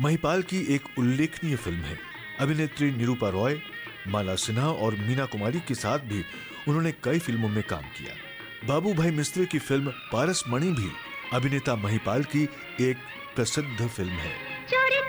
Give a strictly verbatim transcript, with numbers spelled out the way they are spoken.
महिपाल की एक उल्लेखनीय फिल्म है। अभिनेत्री निरूपा रॉय, माला सिन्हा और मीना कुमारी के साथ भी उन्होंने कई फिल्मों में काम किया। बाबू भाई मिस्त्री की फिल्म पारस मणि भी अभिनेता महिपाल की एक प्रसिद्ध फिल्म है।